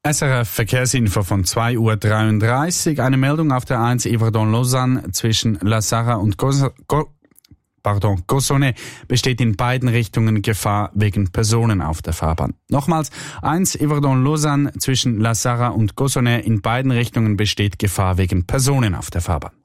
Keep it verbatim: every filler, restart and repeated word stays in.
S R F Verkehrsinfo von zwei Uhr dreiunddreißig. Eine Meldung auf der eins Yverdon-Lausanne zwischen La Sarre und Gos Go Pardon, Cossonay besteht in beiden Richtungen Gefahr wegen Personen auf der Fahrbahn. Nochmals, eins Yverdon-Lausanne zwischen La Sarre und Cossonay in beiden Richtungen besteht Gefahr wegen Personen auf der Fahrbahn.